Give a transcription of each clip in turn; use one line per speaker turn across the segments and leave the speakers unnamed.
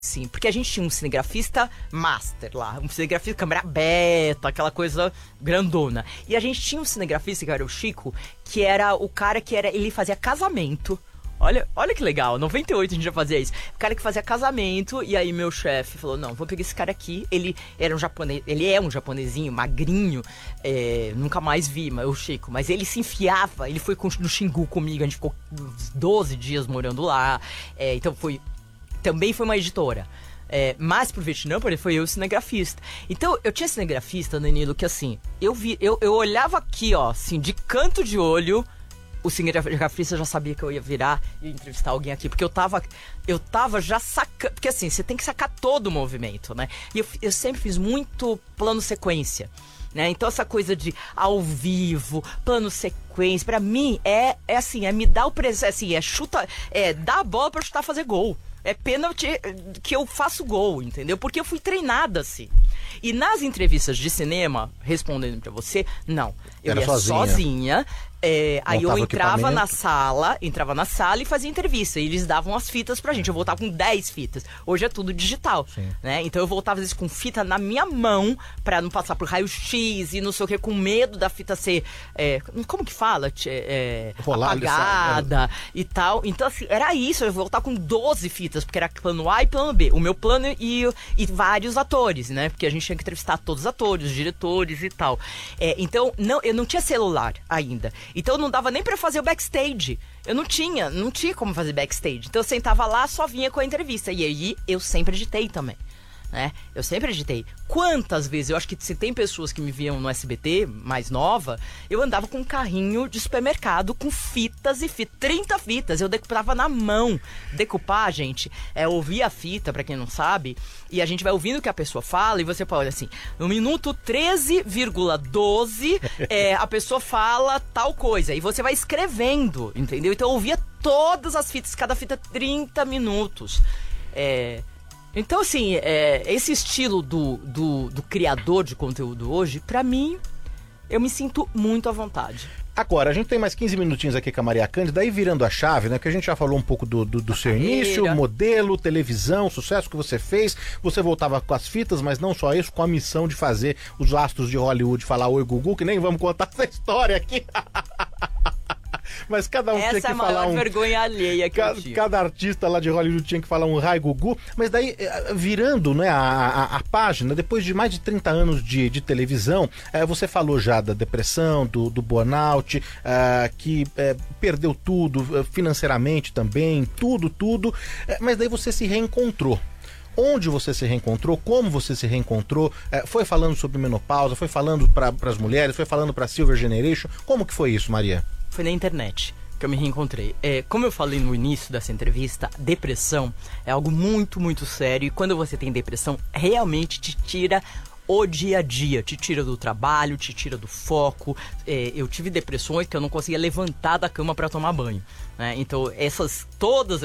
Sim, porque a gente tinha um cinegrafista master lá, um cinegrafista câmera beta, aquela coisa grandona. E a gente tinha um cinegrafista, que era o Chico, que era o cara ele fazia casamento. Olha que legal, 98 a gente já fazia isso. O cara que fazia casamento, e aí meu chefe falou, não, vou pegar esse cara aqui. Ele era um japonês, ele é um japonesinho, magrinho, nunca mais vi, o Chico. Mas ele se enfiava, ele foi no Xingu comigo, a gente ficou 12 dias morando lá. Então também foi uma editora. Mas pro Vietnã, por exemplo, foi eu cinegrafista. Então, eu tinha cinegrafista, Danilo, que assim, eu olhava aqui, ó, assim, de canto de olho, o cinegrafista já sabia que eu ia virar e entrevistar alguém aqui, porque eu tava já sacando, porque assim, você tem que sacar todo o movimento, né? E eu sempre fiz muito plano sequência, né? Então essa coisa de ao vivo, plano sequência, pra mim é assim, me dar o presente, assim, dar a bola pra chutar, fazer gol. É pênalti que eu faço gol, entendeu? Porque eu fui treinada assim. E nas entrevistas de cinema, respondendo pra você, não. Eu ia sozinha. Aí eu entrava na sala e fazia entrevista. E eles davam as fitas pra gente. Eu voltava com 10 fitas. Hoje é tudo digital, né? Então eu voltava às vezes com fita na minha mão, pra não passar por raio-x e não sei o que, com medo da fita ser... como que fala? Apagada e tal. Então assim, era isso. Eu voltava com 12 fitas, porque era plano A e plano B. O meu plano e vários atores, né? Porque a gente tinha que entrevistar todos os atores, os diretores e tal. Então, eu não tinha celular ainda. Então não dava nem pra fazer o backstage. Eu não tinha como fazer backstage. Então eu sentava lá, só vinha com a entrevista. E aí eu sempre editei também, né? Eu sempre editei. Quantas vezes, eu acho que se tem pessoas que me viam no SBT, mais nova, eu andava com um carrinho de supermercado com fitas e fitas, 30 fitas, eu decupava na mão. Decupar, gente, ouvir a fita, pra quem não sabe, e a gente vai ouvindo o que a pessoa fala, e você pode, assim, no minuto 13,12, a pessoa fala tal coisa, e você vai escrevendo, entendeu? Então eu ouvia todas as fitas, cada fita 30 minutos. Então, assim, esse estilo do criador de conteúdo hoje, pra mim, eu me sinto muito à vontade.
Agora, a gente tem mais 15 minutinhos aqui com a Maria Cândida, aí virando a chave, né? Que a gente já falou um pouco do seu início, modelo, televisão, sucesso que você fez. Você voltava com as fitas, mas não só isso, com a missão de fazer os astros de Hollywood falar oi, Gugu, que nem vamos contar essa história aqui. Mas cada um tinha que falar
Essa é a maior vergonha alheia que eu tive.
Cada artista lá de Hollywood tinha que falar um hi, Gugu. Mas daí, virando, né, a página, depois de mais de 30 anos de televisão, você falou já da depressão, do burnout, que perdeu tudo, financeiramente também, tudo. Mas daí você se reencontrou. Onde você se reencontrou, como você se reencontrou, foi falando sobre menopausa, foi falando para as mulheres, foi falando para a Silver Generation. Como que foi isso, Maria?
Foi na internet que eu me reencontrei. Como eu falei no início dessa entrevista, depressão é algo muito, muito sério. E quando você tem depressão, realmente te tira o dia a dia. Te tira do trabalho, te tira do foco. Eu tive depressões que eu não conseguia levantar da cama para tomar banho, né? Então, todas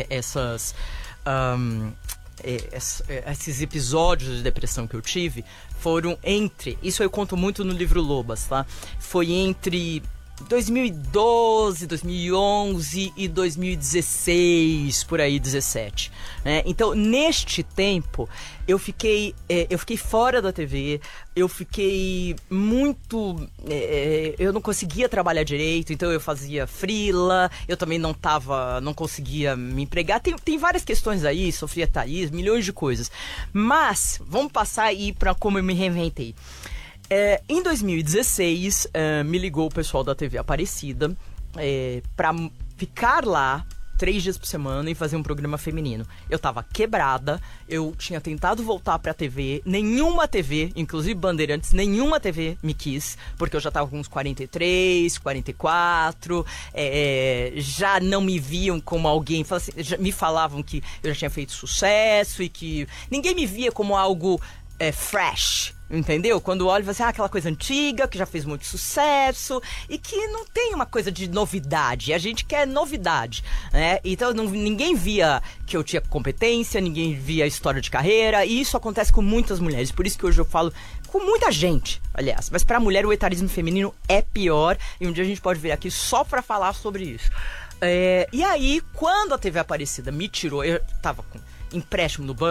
esses episódios de depressão que eu tive foram isso eu conto muito no livro Lobas, tá? Foi entre 2012, 2011 e 2016, por aí, 17, né? Então, neste tempo, eu fiquei fora da TV, eu fiquei muito... eu não conseguia trabalhar direito, então eu fazia freela, eu também não conseguia me empregar. Tem várias questões aí, sofria Thaís, milhões de coisas. Mas, vamos passar aí para como eu me reinventei. Em 2016, me ligou o pessoal da TV Aparecida pra ficar lá 3 dias por semana e fazer um programa feminino. Eu tava quebrada, eu tinha tentado voltar pra TV, nenhuma TV, inclusive Bandeirantes, nenhuma TV me quis, porque eu já tava com uns 43, 44, já não me viam como alguém, me falavam que eu já tinha feito sucesso e que ninguém me via como algo fresh, entendeu? Quando olha, você aquela coisa antiga, que já fez muito sucesso e que não tem uma coisa de novidade. A gente quer novidade, né? Então ninguém via que eu tinha competência, ninguém via história de carreira, e isso acontece com muitas mulheres. Por isso que hoje eu falo com muita gente, aliás. Mas pra mulher o etarismo feminino é pior, e um dia a gente pode vir aqui só pra falar sobre isso. E aí, quando a TV Aparecida me tirou, empréstimo no banco.